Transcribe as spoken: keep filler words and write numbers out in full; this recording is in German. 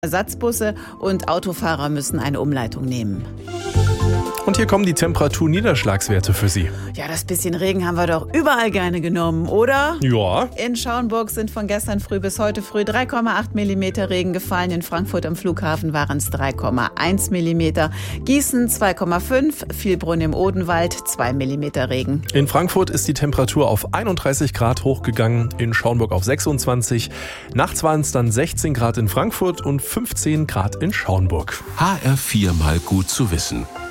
Ersatzbusse und Autofahrer müssen eine Umleitung nehmen. Und hier kommen die Temperatur-Niederschlagswerte für Sie. Ja, das bisschen Regen haben wir doch überall gerne genommen, oder? Ja. In Schauenburg sind von gestern früh bis heute früh drei Komma acht Millimeter Regen gefallen. In Frankfurt am Flughafen waren es drei Komma eins Millimeter. Gießen zwei Komma fünf, Vielbrunn im Odenwald zwei Millimeter Regen. In Frankfurt ist die Temperatur auf einunddreißig Grad hochgegangen, in Schauenburg auf sechsundzwanzig. Nachts waren es dann sechzehn Grad in Frankfurt und fünfzehn Grad in Schauenburg. H R vier mal gut zu wissen.